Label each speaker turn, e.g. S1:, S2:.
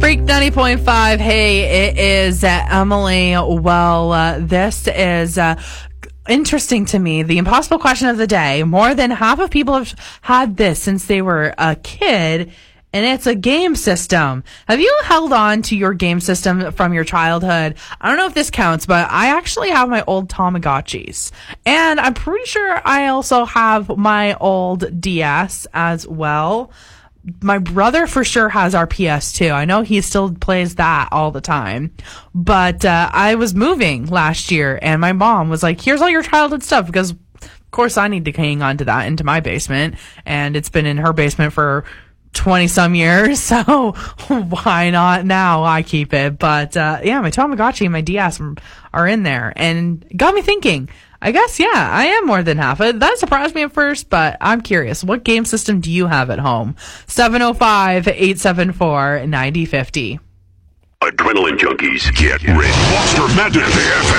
S1: Freak 90.5. Hey, it is Emily. Well, this is interesting to me. The impossible question of the day. More than half of people have had this since they were a kid, and it's a game system. Have you held on to your game system from your childhood? I don't know if this counts, but I actually have my old Tamagotchis. And I'm pretty sure I also have my old DS as well. My brother for sure has our PS2. I know he still plays that all the time. But I was moving last year, and my mom was like, here's all your childhood stuff, because of course I need to hang on to that into my basement, and it's been in her basement for 20 some years, so why not now? I keep it. But yeah, my Tamagotchi and my DS are in there, and it got me thinking. I guess, yeah, I am more than half. That surprised me at first, but I'm curious. What game system do you have at home? 705-874-9050.
S2: Adrenaline junkies, get ready. Monster Madness.